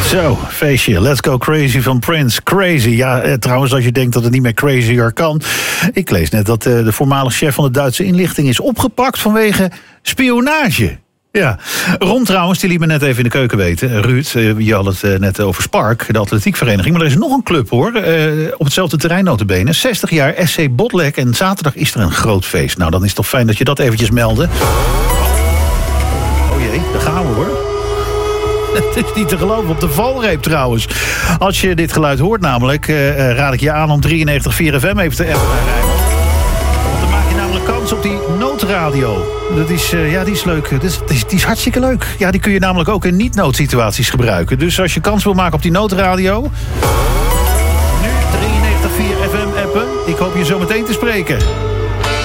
Zo, feestje. Let's go crazy van Prince. Crazy. Ja, trouwens, als je denkt dat het niet meer crazier kan. Ik lees net dat de voormalig chef van de Duitse inlichting is opgepakt vanwege spionage. Ja, Ron trouwens, die liet me net even in de keuken weten. Ruud, je had het net over Spark, de atletiekvereniging. Maar er is nog een club, hoor. Op hetzelfde terrein notabene. 60 jaar SC Botlek. En zaterdag is er een groot feest. Nou, dan is het toch fijn dat je dat eventjes meldde. Oh jee, daar gaan we, hoor. Het is niet te geloven, op de valreep trouwens. Als je dit geluid hoort namelijk, raad ik je aan om 93.4 FM even te appen naar Rijnmond. Want dan maak je namelijk kans op die noodradio. Dat is, die is leuk. Die is hartstikke leuk. Ja, die kun je namelijk ook in niet-noodsituaties gebruiken. Dus als je kans wil maken op die noodradio, nu 93.4 FM appen. Ik hoop je zo meteen te spreken.